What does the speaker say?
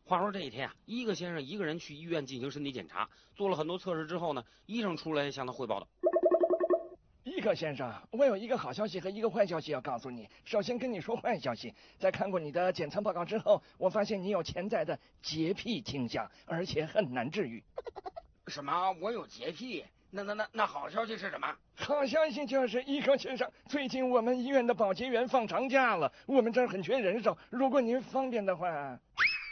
话说这一天啊，伊克先生一个人去医院进行身体检查，做了很多测试之后呢，医生出来向他汇报道： 伊克先生，我有一个好消息和一个坏消息要告诉你。首先跟你说坏消息，在看过你的检测报告之后，我发现你有潜在的洁癖倾向，而且很难治愈。 什么？我有洁癖？那好消息是什么？ 好消息就是伊克先生，最近我们医院的保洁员放长假了，我们这儿很缺人手，如果您方便的话。